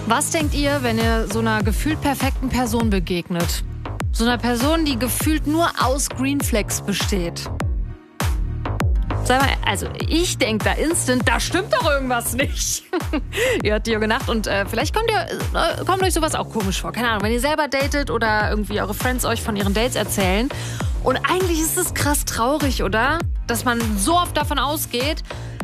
Was denkt ihr, wenn ihr so einer gefühlt perfekten Person begegnet? So einer Person, die gefühlt nur aus Green Flags besteht. Sag mal, also ich denke da instant, da stimmt doch irgendwas nicht. Ihr hört die Jürgen Nacht und vielleicht kommt euch sowas auch komisch vor. Keine Ahnung, wenn ihr selber datet oder irgendwie eure Friends euch von ihren Dates erzählen. Und eigentlich ist es krass traurig, oder? Dass man so oft davon ausgeht,